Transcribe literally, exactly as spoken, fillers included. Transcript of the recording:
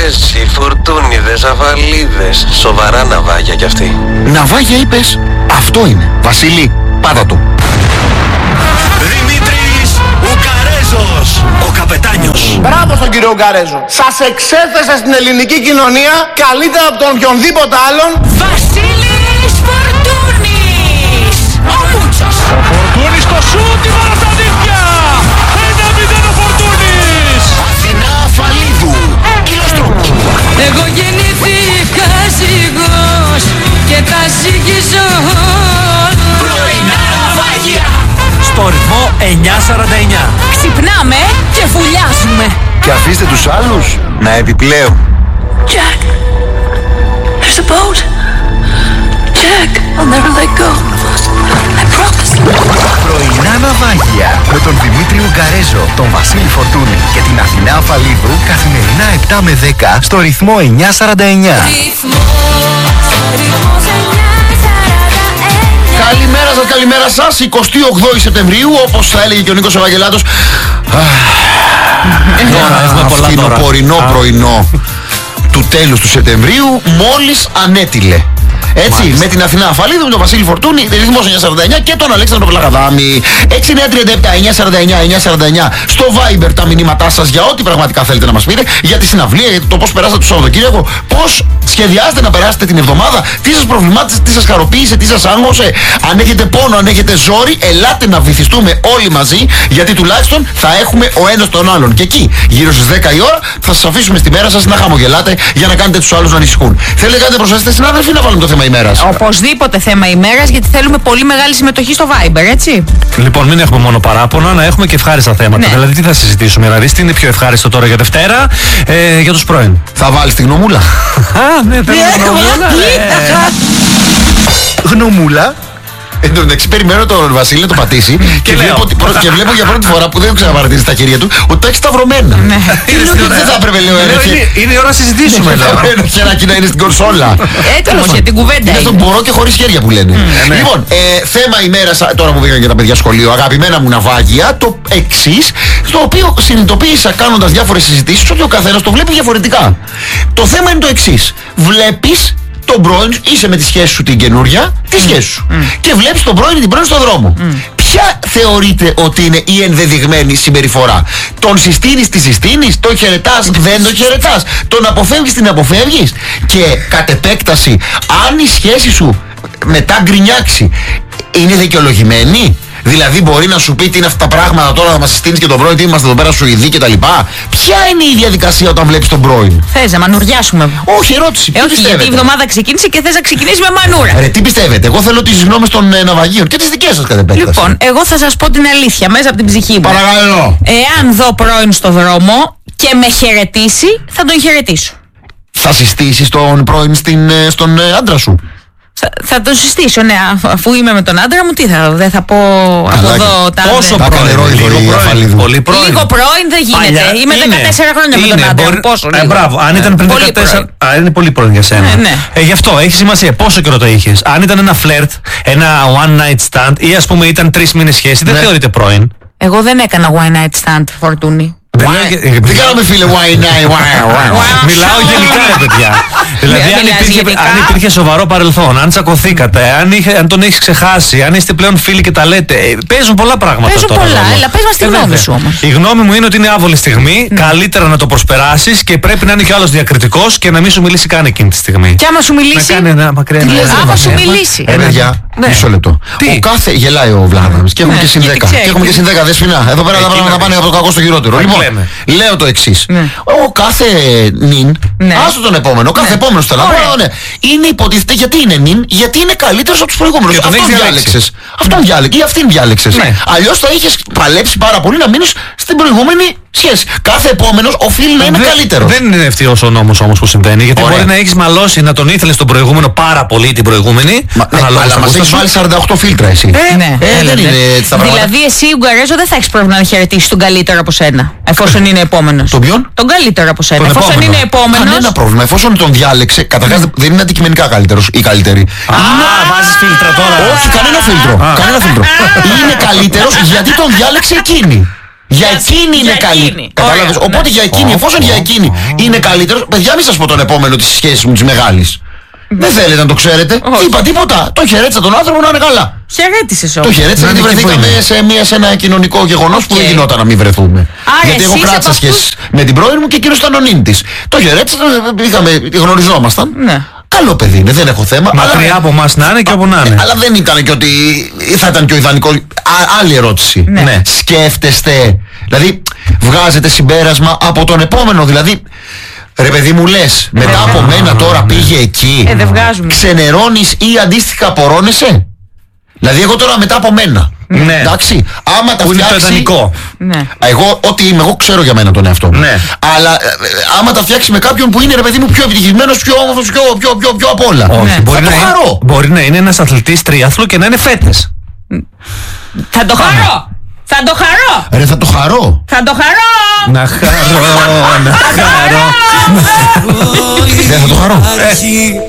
Γκαρέζι, φουρτούνιδες, αβαλίδες. Σοβαρά ναυάγια κι αυτοί. Ναυάγια είπες? Αυτό είναι. Βασίλη, πάτα το. Δημήτρης Ουγκαρέζος, ο καπετάνιος. Μπράβο στον κύριο Ουγκαρέζο. Σας εξέθεσε στην ελληνική κοινωνία καλύτερα από τον οποιονδήποτε άλλον. Βασίλης Φορτούνης, ο Μούτσος. Ο Φορτούνης το σούτ, η μπάλα στα δίχτυα. ένα μηδέν ο Φορτούνης. Αθηνά Αφαλίδου, Ηλοστρόπη. Εγώ γεννήθηκα ζυγός και θα ζυγίζω. Πρωινά ναυάγια. Στο ρυθμό εννιακόσια σαράντα εννιά. Ξυπνάμε και φουλιάζουμε. Και αφήστε τους άλλους να επιπλέουν. Jack, there's a boat. Jack, I'll never let go of us. I promise. Πρωινά ναυάγια με τον Δημήτρη Ουγκαρέζο, τον Βασίλη Φορτούνη και την Αθηνά Αφαλίδου καθημερινά επτά με δέκα στο ρυθμό εννιακόσια σαράντα εννιά. Καλημέρα σας, καλημέρα σας. εικοστή όγδοη Σεπτεμβρίου, όπως θα έλεγε και ο Νίκος Ευαγγελάτος. Φθινοπορεινό πρωινό του τέλους του Σεπτεμβρίου μόλις ανέτειλε. Έτσι, μάλιστα. Με την Αθηνά Αφαλίδου, με τον Βασίλη Φορτούνη, ρυθμός εννιακόσια σαράντα εννιά και τον Αλέξανδρο Πλαγαδάμη. έξι εννιά τρία επτά εννιακόσια σαράντα εννιά εννιακόσια σαράντα εννιά στο Viber τα μηνύματά σας για ό,τι πραγματικά θέλετε να μας πείτε, για τη συναυλία, για το πώς περάσατε το Σαββατοκύριακο, πώς σχεδιάζετε να περάσετε την εβδομάδα, τι σας προβλημάτισε, τι σας χαροποίησε, τι σας άγγωσε, αν έχετε πόνο, αν έχετε ζόρι, ελάτε να βυθιστούμε όλοι μαζί, γιατί τουλάχιστον θα έχουμε ο ένας τον άλλον. Και εκεί, γύρω στις δέκα η ώρα, θα σας αφήσουμε στη μέρα σας να χαμογελάτε για να κάνετε τους άλλους να ανησυχούν. Θέλετε κάτι να προσθέσετε, συνάδελφοι, να βάλουμε το θέμα ημέρας? Οπωσδήποτε θέμα ημέρας, γιατί θέλουμε πολύ μεγάλη συμμετοχή στο Viber, έτσι. Λοιπόν, μην έχουμε μόνο παράπονα, να έχουμε και ευχάριστα θέματα. Ναι. Δηλαδή, τι θα συζητήσουμε, δηλαδή, τι είναι πιο ευχάριστο τώρα για Δευτέρα, ε, για τους πρώην. Θα βάλεις τη γνωμούλα? Α, ναι, θέλω γνωμούλα. Γνωμούλα. Εν τω μεταξύ, περιμένω τον Βασίλη να το πατήσει και, βλέπω, και βλέπω για πρώτη φορά που δεν έχω ξαναπαρατήσει τα χέρια του ότι τα έχει σταυρωμένα. Δεν θα έπρεπε, λέω, είναι η ώρα να συζητήσουμε. Ένα χεράκι να είναι στην κονσόλα. Έτοιμος για την κουβέντα. Είναι στον μπορώ και χωρίς χέρια που λένε. Λοιπόν, θέμα ημέρας, τώρα που πήγαν και τα παιδιά σχολείο, αγαπημένα μου ναυάγια, το εξής, στο οποίο συνειδητοποίησα κάνοντας διάφορες συζητήσεις ότι ο καθένας το βλέπει διαφορετικά. Το θέμα είναι το εξής. Βλέπεις τον πρώην, είσαι με τη σχέση σου την καινούρια, τη mm. σχέση σου. Mm. Και βλέπεις τον πρώην ή την πρώην στον δρόμο. Mm. Ποια θεωρείτε ότι είναι η ενδεδειγμένη συμπεριφορά? Τον συστήνεις, τη συστήνεις, τον χαιρετάς, δεν τον χαιρετάς, τον αποφεύγεις, την αποφεύγεις? Και κατ' επέκταση, αν η σχέση σου μετά γκρινιάξει, είναι δικαιολογημένη? Δηλαδή μπορεί να σου πει τι είναι αυτά τα πράγματα τώρα, να μας συστήνεις και τον πρώην, τι είμαστε εδώ πέρα Σουηδοί και τα λοιπά. Ποια είναι η διαδικασία όταν βλέπεις τον πρώην? Θες να μανουριάσουμε? Όχι, ερώτηση. Ε, όχι, πιστεύετε? Γιατί η εβδομάδα ξεκίνησε και θες να ξεκινήσει με μανούρα. Ρε, τι πιστεύετε? Εγώ θέλω τις γνώμες των ε, ναυαγίων και τις δικές σας κατ' επέκταση. Λοιπόν, εγώ θα σας πω την αλήθεια μέσα από την ψυχή μου. Παρακαλώ. Εάν δω πρώην στο δρόμο και με χαιρετήσει, θα τον χαιρετήσω. Θα συστήσεις τον πρώην στην, στον ε, άντρα σου? Θα, θα το συστήσω, ναι, αφού είμαι με τον άντρα μου, τι θα, δεν θα πω από εδώ τα πόσο πρώην, λίγο πρώην, πολύ πρώην. Λίγο πρώην δεν γίνεται, Παλιά, είμαι είναι, δεκατέσσερα χρόνια είναι, με τον άντρα μου, πόσο λίγο. Ε, μπράβο, αν ήταν πριν πολύ δεκατέσσερα, α, είναι πολύ πρώην για σένα. Ναι, ναι. Ε, γι' αυτό έχει σημασία πόσο καιρό το είχες. Αν ήταν ένα φλερτ, ένα one night stand ή ας πούμε ήταν τρεις μήνες σχέση, δεν θεωρείται πρώην. Εγώ δεν έκανα one night stand, Φορτούνη. Δεν κάναμε φίλε wine night. Μιλάω γενικά, ρε παιδιά. Δηλαδή αν υπήρχε σοβαρό παρελθόν, αν τσακωθήκατε, αν τον έχεις ξεχάσει, αν είστε πλέον φίλοι και τα λέτε, παίζουν πολλά πράγματα. Παίζουν πολλά, αλλά πες μας τη γνώμη σου όμως. Η γνώμη μου είναι ότι είναι άβολη στιγμή, καλύτερα να το προσπεράσεις και πρέπει να είναι κι άλλος διακριτικός και να μην σου μιλήσει καν εκείνη τη στιγμή. Και άμα σου μιλήσει. Άμα σου μιλήσει. Ε, παιδιά, μισό λεπτό. Ο κάθε γελάει ο Βλάχαδαμς και έχουμε και συν δέκα. Και έχουμε και συν δέκα, δεσποινά. Εδώ πέρα τα πράγματα πάνε από το κακό στο χειρότερο. Λοιπόν, λέω το εξής. Ναι. Ο κάθε νυν, ναι. άστο τον επόμενο, ο κάθε ναι. επόμενος θέλω να πω, ναι. είναι υποτίθεται γιατί είναι νυν, γιατί είναι καλύτερος από τους προηγούμενους. Αυτόν διάλεξες. Αυτόν διάλεξες ή αυτήν διάλεξες. Ναι. Αλλιώς θα είχες παλέψει πάρα πολύ να μείνεις στην προηγούμενη σχέση. Κάθε επόμενος οφείλει να είναι δεν, καλύτερος. Δεν είναι ευτυχώς ο νόμος όμως που συμβαίνει, γιατί Ωραία. μπορεί να έχεις μαλώσει να τον ήθελες τον προηγούμενο πάρα πολύ την προηγούμενη. Μα, ναι, αλλά μας έχεις βάλει σαράντα οκτώ φίλτρα εσύ. Ε, ναι, ε, δεν είναι έτσι τα πράγματα. Δηλαδή εσύ Ουγγαρέζο δεν θα έχεις πρόβλημα να χαιρετήσεις τον καλύτερο από σένα, εφόσον είναι επόμενος. Τον ποιον? Τον καλύτερο από σένα, εφόσον επόμενο. είναι επόμενος. Κανένα πρόβλημα, εφόσον τον διάλεξε, καταρχάς mm. δεν είναι αντικειμενικά καλύτερος ή καλύτερη. Α, βάζεις φίλτρα τώρα. Όχι, κανένα φίλτρο. Κανένα φίλτρο. Είναι καλύτερος γιατί τον διάλεξε εκείνη. Για Για- εκείνη είναι για καλή. εκείνη. Κατάλαβες. Ωραία, Οπότε ναι. για εκείνη, εφόσον για εκείνη είναι καλύτερο. Παιδιά, μην σας πω τον επόμενο της σχέσης μου της μεγάλης. Δεν θέλετε να το ξέρετε. Όχι. Είπα τίποτα. Το χαιρέτησα τον άνθρωπο να είναι καλά. Χαιρέτησες Το όμως. χαιρέτησα Να γιατί είναι εκεί που βρεθήκαμε είναι. σε, μια, σε ένα κοινωνικό γεγονός που Οκ. δεν γινόταν να μην βρεθούμε. Γιατί εσύ εγώ είσαι κράτησα από σχέσεις με την πρώην μου και εκείνος ήταν ο νυν της. Το χαιρέτησα, είχαμε, γνωριζόμασταν. Ναι. Καλό παιδί είναι, δεν έχω θέμα. Μακριά αλλά- από εμάς να είναι και όπου να είναι. αλλά δεν ήταν και ότι θα ήταν και ο ιδανικό. Α, άλλη ερώτηση. Ναι. Ναι. Σκέφτεστε, δηλαδή βγάζετε συμπέρασμα από τον επόμενο. Δηλαδή, ρε παιδί μου λες, μετά από μένα τώρα πήγε εκεί. Ε, δεν βγάζουμε. Ξενερώνεις ή αντίστοιχα απορρώνεσαι. Δηλαδή, εγώ τώρα μετά από μένα. Ναι. Εντάξει, άμα τα Που είναι το φτιάξει. ιδανικό. Ναι. Εγώ, ό,τι είμαι, εγώ ξέρω για μένα τον εαυτό μου. Ναι. Αλλά ε, ε, άμα τα φτιάξει με κάποιον που είναι, ρε παιδί μου, πιο επιτυχημένος, πιο όμορφος, πιο, πιο, πιο, πιο απ' όλα. Όχι, Ναι. μπορεί, Θα να το είναι, χαρώ. μπορεί να είναι ένας αθλητής τριάθλου και να είναι φέτες. Θα το χαρώ! Θα το χαρώ! Ρε, θα το χαρώ. Θα το χαρώ! Να χαρώ, να χαρώ. Δεν θα το χαρώ. Αρχή